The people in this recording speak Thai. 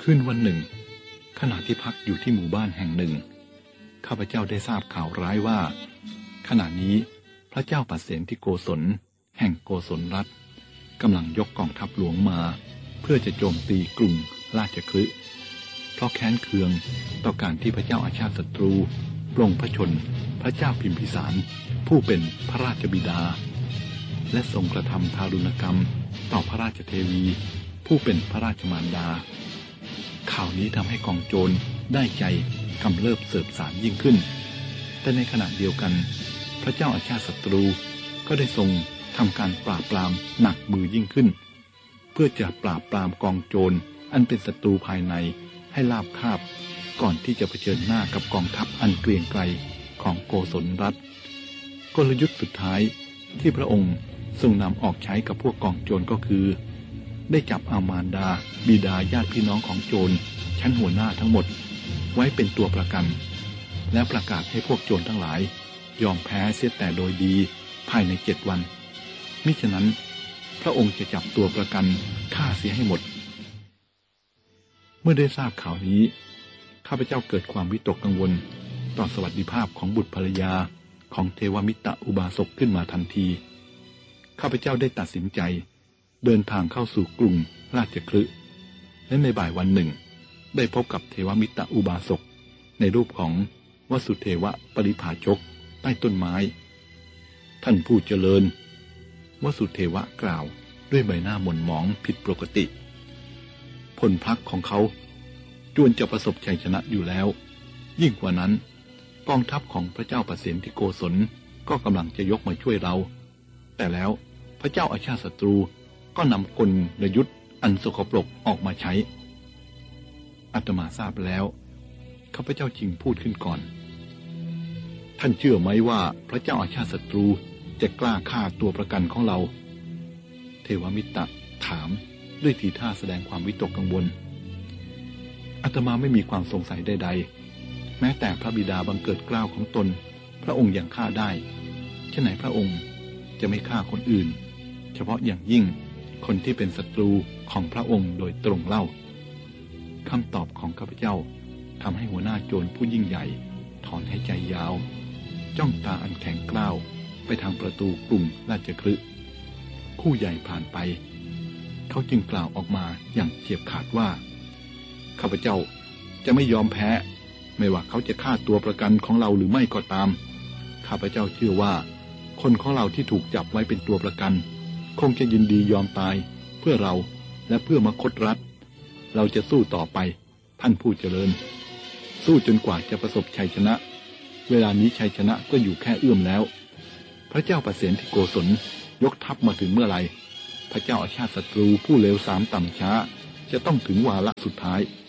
คืนวันหนึ่งขณะที่พักอยู่ที่หมู่บ้านแห่งหนึ่งข้าพเจ้าได้ทราบข่าวร้ายว่าขณะนี้พระเจ้าปัสเสนที่โกศลแห่งโกศลรัฐกำลังยกกองทัพหลวงมาเพื่อจะโจมตีกรุงราชคฤห์เพราะแค้นเคืองต่อการที่พระเจ้าอาชาติศัตรูปลงพระชนพระเจ้าพิมพิสารผู้เป็นพระราชบิดาและทรงกระทำทารุณกรรมต่อพระราชเทวีผู้เป็นพระราชมารดาข่าวนี้ทำให้กองโจรได้ใจกำเริบเสบสารยิ่งขึ้นแต่ในขณะเดียวกันพระเจ้าอาชาติศัตรูก็ได้ทรงทำการปราบปรามหนักมือยิ่งขึ้นเพื่อจะปราบปรามกองโจรอันเป็นศัตรูภายในให้ราบคาบก่อนที่จะเผชิญหน้ากับกองทัพอันเกรียงไกรของโกศลรัฐกลยุทธ์สุดท้ายที่พระองค์ทรงนำออกใช้กับพวกกองโจรก็คือได้จับอามารดาบิดาญาติพี่น้องของโจรชั้นหัวหน้าทั้งหมดไว้เป็นตัวประกันและประกาศให้พวกโจรทั้งหลายยอมแพ้เสียแต่โดยดีภายใน7 วันมิฉะนั้นพระองค์จะจับตัวประกันฆ่าเสียให้หมดเมื่อได้ทราบข่าวนี้ข้าพเจ้าเกิดความวิตกกังวลต่อสวัสดิภาพของบุตรภรรยาของเทวมิตรอุบาสกขึ้นมาทันทีข้าพเจ้าได้ตัดสินใจเดินทางเข้าสู่กรุงราชคฤห์และในบ่ายวันหนึ่งได้พบกับเทวมิตรอุบาสกในรูปของวสุเทวปริภาชกใต้ต้นไม้ท่านผู้เจริญวสุเทวะกล่าวด้วยใบหน้าหม่นหมองผิดปกติพลพรรคของเขาจวนจะประสบชัยชนะอยู่แล้วยิ่งกว่านั้นกองทัพของพระเจ้าประเสนที่โกศลก็กำลังจะยกมาช่วยเราแต่แล้วพระเจ้าอาชาติศัตรูก็นำกลยุทธ์อันสกปรกออกมาใช้อาตมาทราบแล้วข้าพเจ้าจึงพูดขึ้นก่อนท่านเชื่อไหมว่าพระเจ้าอาชาติศัตรูจะกล้าฆ่าตัวประกันของเราเทวมิตรถามด้วยทีท่าแสดงความวิตกกังวลอาตมาไม่มีความสงสัยใดๆแม้แต่พระบิดาบังเกิดเกล้าของตนพระองค์ยังฆ่าได้เช่นไหนพระองค์จะไม่ฆ่าคนอื่นเฉพาะอย่างยิ่งคนที่เป็นศัตรูของพระองค์โดยตรงเล่าคำตอบของข้าพเจ้าทำให้หัวหน้าโจรผู้ยิ่งใหญ่ถอนหายใจยาวจ้องตาอันแข็งกร้าวไปทางประตูกรุงราชคฤห์คู่ใหญ่ผ่านไปเขาจึงกล่าวออกมาอย่างเฉียบขาดว่าข้าพเจ้าจะไม่ยอมแพ้ไม่ว่าเขาจะฆ่าตัวประกันของเราหรือไม่ก็ตามข้าพเจ้าเชื่อว่าคนของเราที่ถูกจับไว้เป็นตัวประกันคงจะยินดียอมตายเพื่อเราและเพื่อมคธรัฐเราจะสู้ต่อไปท่านผู้เจริญสู้จนกว่าจะประสบชัยชนะเวลานี้ชัยชนะก็อยู่แค่เอื้อมแล้วพระเจ้าประเสนที่โกศลยกทัพมาถึงเมื่อไรพระเจ้าอาชาติศัตรูผู้เลวทรามต่ำช้าจะต้องถึงวาระสุดท้าย